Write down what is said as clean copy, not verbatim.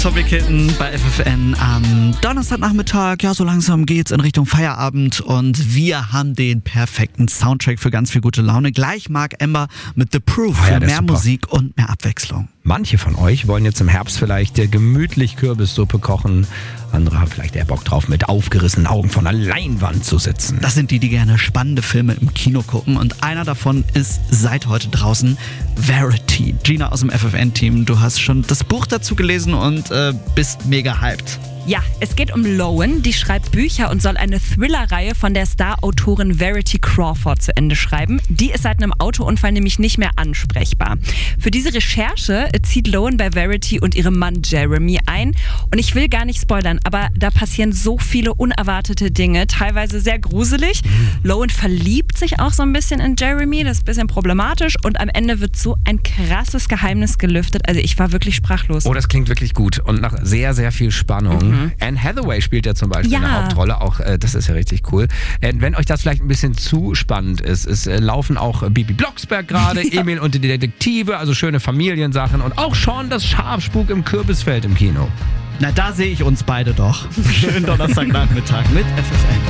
Topic Hitten bei FFN am Donnerstagnachmittag. Ja, so langsam geht's in Richtung Feierabend und wir haben den perfekten Soundtrack für ganz viel gute Laune. Gleich Mark Ember mit The Proof für mehr Musik und mehr Abwechslung. Manche von euch wollen jetzt im Herbst vielleicht gemütlich Kürbissuppe kochen. Andere haben vielleicht eher Bock drauf, mit aufgerissenen Augen vor einer Leinwand zu sitzen. Das sind die gerne spannende Filme im Kino gucken. Und einer davon ist seit heute draußen, Verity. Gina aus dem FFN-Team, du hast schon das Buch dazu gelesen und bist mega hyped. Ja, es geht um Lowen, die schreibt Bücher und soll eine Thriller-Reihe von der Star-Autorin Verity Crawford zu Ende schreiben. Die ist seit einem Autounfall nämlich nicht mehr ansprechbar. Für diese Recherche zieht Lowen bei Verity und ihrem Mann Jeremy ein. Und ich will gar nicht spoilern, aber da passieren so viele unerwartete Dinge, teilweise sehr gruselig. Lowen verliebt sich auch so ein bisschen in Jeremy, das ist ein bisschen problematisch. Und am Ende wird so ein krasses Geheimnis gelüftet. Also ich war wirklich sprachlos. Oh, das klingt wirklich gut und nach sehr, sehr viel Spannung. Anne Hathaway spielt ja zum Beispiel eine Hauptrolle, auch das ist ja richtig cool. Wenn euch das vielleicht ein bisschen zu spannend ist, es laufen auch Bibi Blocksberg gerade, Emil und die Detektive, also schöne Familiensachen und auch Sean das Schafspuk im Kürbisfeld im Kino. Na, da sehe ich uns beide doch. Schönen Donnerstagnachmittag mit FFN.